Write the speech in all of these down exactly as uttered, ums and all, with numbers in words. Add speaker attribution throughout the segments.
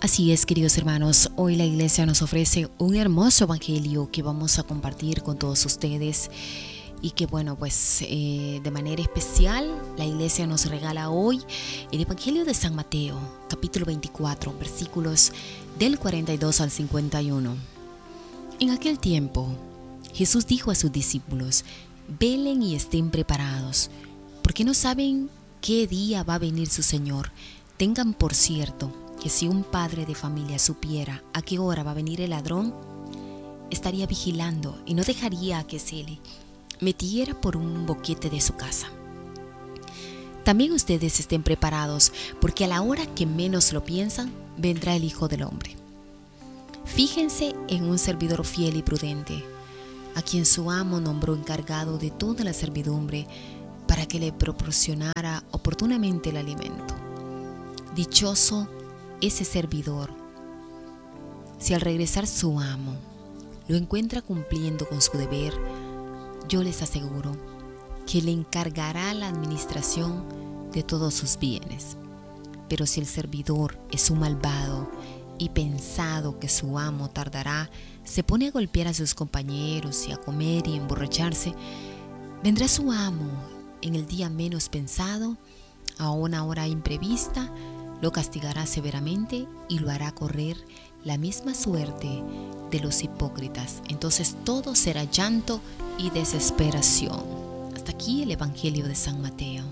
Speaker 1: Así es, queridos hermanos, hoy la iglesia nos ofrece un hermoso evangelio que vamos a compartir con todos ustedes y que bueno, pues eh, de manera especial la iglesia nos regala hoy el evangelio de San Mateo, capítulo veinticuatro, versículos del cuarenta y dos al cincuenta y uno. En aquel tiempo, Jesús dijo a sus discípulos: velen y estén preparados, porque no saben qué día va a venir su Señor. Tengan por cierto que si un padre de familia supiera a qué hora va a venir el ladrón, estaría vigilando y no dejaría que se le metiera por un boquete de su casa. También ustedes estén preparados, porque a la hora que menos lo piensan, vendrá el Hijo del Hombre. Fíjense en un servidor fiel y prudente, a quien su amo nombró encargado de toda la servidumbre para que le proporcionara oportunamente el alimento. Dichoso ese servidor, si al regresar su amo lo encuentra cumpliendo con su deber. Yo les aseguro que le encargará la administración de todos sus bienes. Pero si el servidor es un malvado y pensado que su amo tardará, se pone a golpear a sus compañeros y a comer y emborracharse, vendrá su amo en el día menos pensado, a una hora imprevista, lo castigará severamente y lo hará correr la misma suerte de los hipócritas. Entonces todo será llanto y desesperación. Hasta aquí el Evangelio de San Mateo.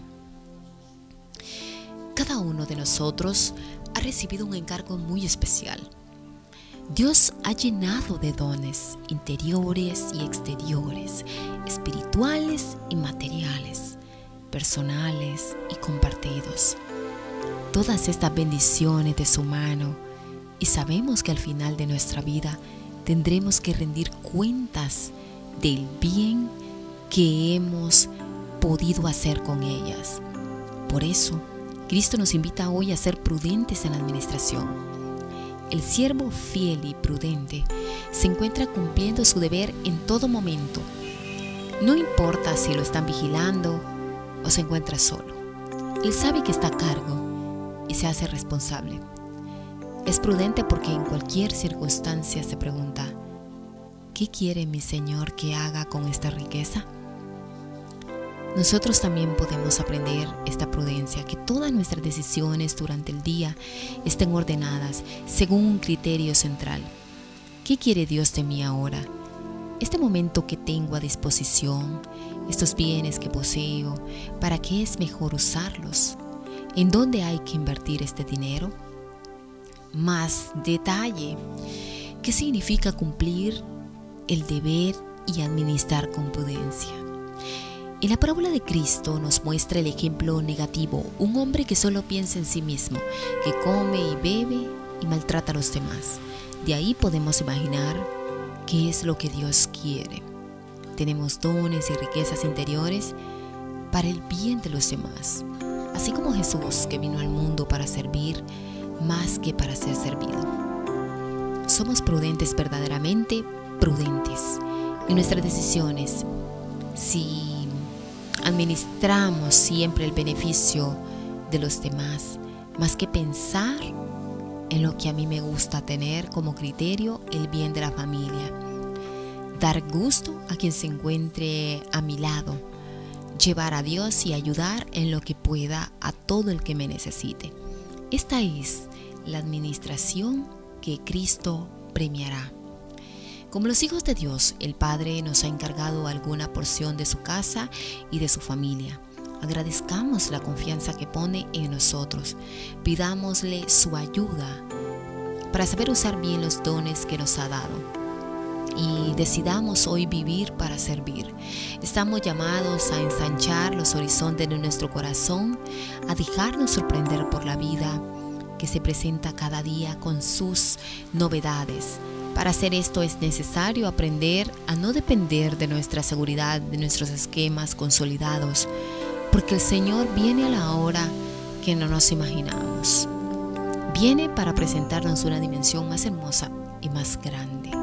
Speaker 1: Cada uno de nosotros ha recibido un encargo muy especial. Dios ha llenado de dones interiores y exteriores, espirituales y materiales, personales y compartidos. Todas estas bendiciones de su mano, y sabemos que al final de nuestra vida tendremos que rendir cuentas del bien que hemos podido hacer con ellas. Por eso, Cristo nos invita hoy a ser prudentes en la administración. El siervo fiel y prudente se encuentra cumpliendo su deber en todo momento. No importa si lo están vigilando o se encuentra solo. Él sabe que está a cargo y se hace responsable. Es prudente porque en cualquier circunstancia se pregunta: ¿qué quiere mi Señor que haga con esta riqueza? Nosotros también podemos aprender esta prudencia, que todas nuestras decisiones durante el día estén ordenadas según un criterio central. ¿Qué quiere Dios de mí ahora? Este momento que tengo a disposición, estos bienes que poseo, ¿para qué es mejor usarlos? ¿En dónde hay que invertir este dinero? Más detalle. ¿Qué significa cumplir el deber y administrar con prudencia? En la parábola de Cristo nos muestra el ejemplo negativo, un hombre que solo piensa en sí mismo, que come y bebe y maltrata a los demás. De ahí podemos imaginar qué es lo que Dios quiere. Tenemos dones y riquezas interiores para el bien de los demás, así como Jesús, que vino al mundo para servir más que para ser servido. Somos prudentes, verdaderamente prudentes en nuestras decisiones si administramos siempre el beneficio de los demás, más que pensar en lo que a mí me gusta tener como criterio, el bien de la familia. Dar gusto a quien se encuentre a mi lado, llevar a Dios y ayudar en lo que pueda a todo el que me necesite. Esta es la administración que Cristo premiará. Como los hijos de Dios, el Padre nos ha encargado alguna porción de su casa y de su familia. Agradezcamos la confianza que pone en nosotros. Pidámosle su ayuda para saber usar bien los dones que nos ha dado. Y decidamos hoy vivir para servir. Estamos llamados a ensanchar los horizontes de nuestro corazón, a dejarnos sorprender por la vida que se presenta cada día con sus novedades. Para hacer esto es necesario aprender a no depender de nuestra seguridad, de nuestros esquemas consolidados, porque el Señor viene a la hora que no nos imaginamos. Viene para presentarnos una dimensión más hermosa y más grande.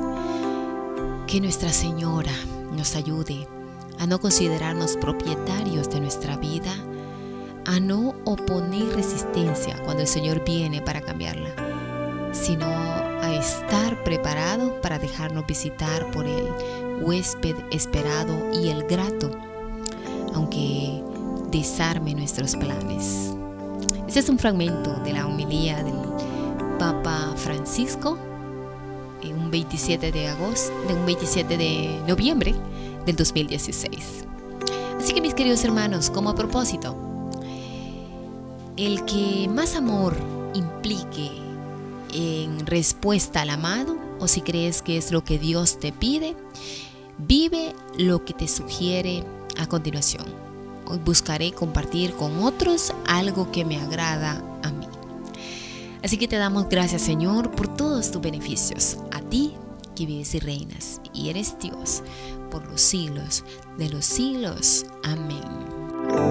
Speaker 1: Que Nuestra Señora nos ayude a no considerarnos propietarios de nuestra vida, a no oponer resistencia cuando el Señor viene para cambiarla. sino a estar preparados para dejarnos visitar por el huésped esperado y el grato, aunque desarme nuestros planes. Este es un fragmento de la homilía del Papa Francisco en un veintisiete de agosto, de un veintisiete de noviembre del dos mil dieciséis. Así que, mis queridos hermanos, como propósito, el que más amor implique en respuesta al amado, o si crees que es lo que Dios te pide, vive lo que te sugiere a continuación. Hoy buscaré compartir con otros algo que me agrada a mí. Así que te damos gracias, Señor, por todos tus beneficios. A ti que vives y reinas y eres Dios por los siglos de los siglos. Amén.